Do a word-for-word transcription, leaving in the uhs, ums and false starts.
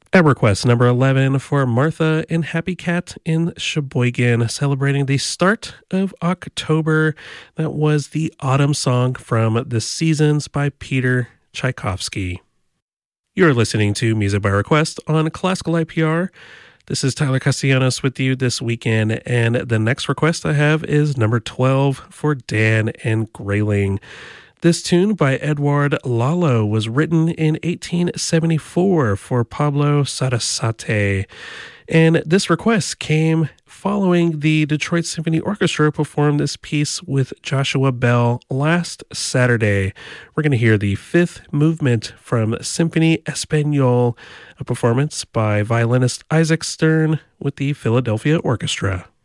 At request number eleven for Martha and Happy Cat in Sheboygan, celebrating the start of October. That was the autumn song from The Seasons by Peter Tchaikovsky. You're listening to Music by Request on Classical I P R. This is Tyler Castellanos with you this weekend, and the next request I have is number twelve for Dan and Grayling. This tune by Edouard Lalo was written in eighteen seventy-four for Pablo Sarasate, and this request came following the Detroit Symphony Orchestra performed this piece with Joshua Bell last Saturday. We're going to hear the fifth movement from Symphony Espagnole, a performance by violinist Isaac Stern with the Philadelphia Orchestra.